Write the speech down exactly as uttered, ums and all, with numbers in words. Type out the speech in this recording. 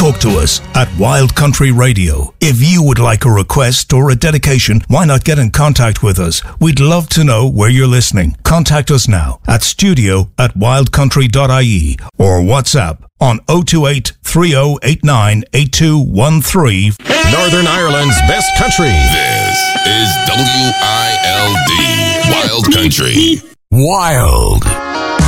talk to us at Wild Country Radio. If you would like a request or a dedication, why not get in contact with us? We'd love to know where you're listening. Contact us now at studio at wildcountry dot I E or WhatsApp on oh two eight, three oh eight nine, eight two one three. Northern Ireland's best country. This is W I L D, Wild Country. Wild.